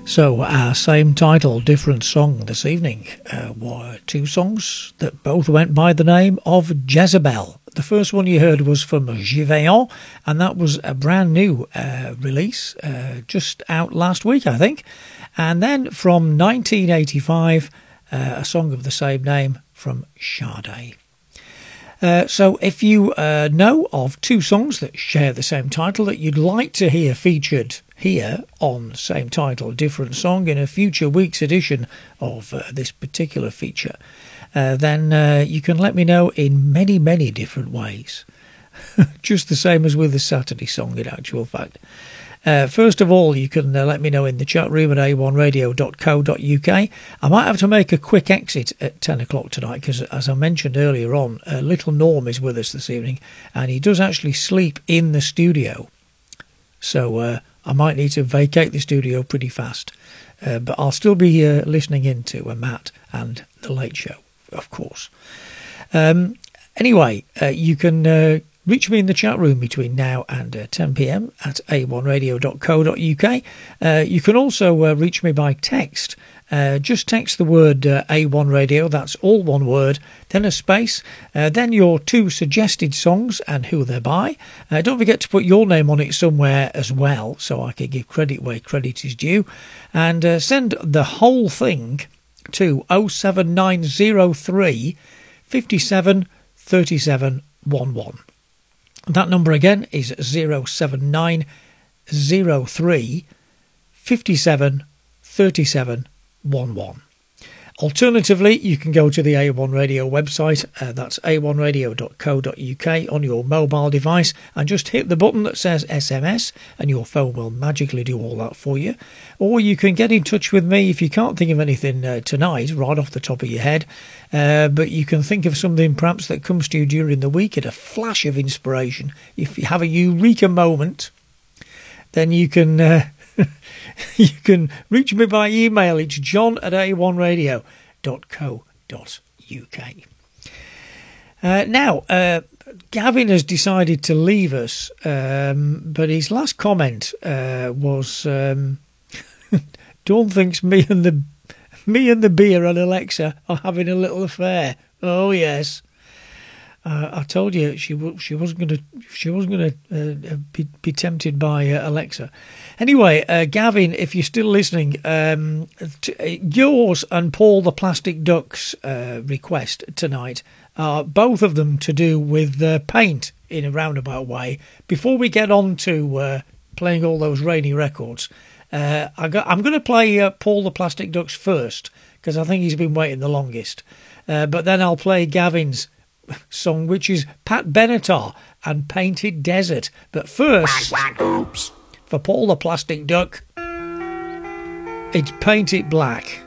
So our same title, different song this evening were two songs that both went by the name of Jezebel. The first one you heard was from Giveon, and that was a brand new release, just out last week, I think. And then from 1985, a song of the same name from Sade. So if you know of two songs that share the same title that you'd like to hear featured here on Same Title, Different Song in a future week's edition of this particular feature, then you can let me know in many, many different ways. Just the same as with the Saturday song, in actual fact. First of all, you can let me know in the chat room at a1radio.co.uk. I might have to make a quick exit at 10 o'clock tonight because, as I mentioned earlier on, little Norm is with us this evening, and he does actually sleep in the studio. So I might need to vacate the studio pretty fast. But I'll still be listening in to Matt and The Late Show, of course. Anyway, you can reach me in the chat room between now and 10 p.m. at a1radio.co.uk. You can also reach me by text. Just text the word A1 Radio, that's all one word, then a space, then your two suggested songs and who they're by. Don't forget to put your name on it somewhere as well, so I can give credit where credit is due. And send the whole thing to 07903 57 37 11. That number again is 07903 57 37 11. Alternatively, you can go to the A1 Radio website, that's a1radio.co.uk on your mobile device, and just hit the button that says SMS, and your phone will magically do all that for you. Or you can get in touch with me if you can't think of anything tonight, right off the top of your head, but you can think of something perhaps that comes to you during the week at a flash of inspiration. If you have a eureka moment, then you can... you can reach me by email. It's john@a1radio.co.uk. Now, Gavin has decided to leave us, but his last comment was, Dawn thinks me and the beer and Alexa are having a little affair. Oh yes. I told you she wasn't going to be tempted by Alexa. Anyway, Gavin, if you're still listening, yours and Paul the Plastic Duck's request tonight are both of them to do with paint in a roundabout way. Before we get on to playing all those rainy records, I'm going to play Paul the Plastic Duck's first because I think he's been waiting the longest. But then I'll play Gavin's song, which is Pat Benatar and Painted Desert. But first, for Paul the Plastic Duck, it's Paint It Black.